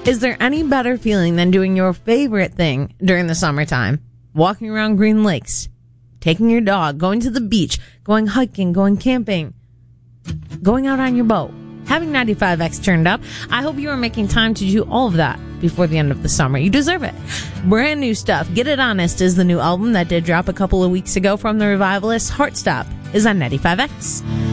Is there any better feeling than doing your favorite thing during the summertime? Walking around green lakes, taking your dog, going to the beach, going hiking, going camping, going out on your boat, having 95X turned up. I hope you are making time to do all of that before the end of the summer. You deserve it. Brand new stuff. Get It Honest is the new album that did drop a couple of weeks ago from the Revivalists. Heartstop is on 95X.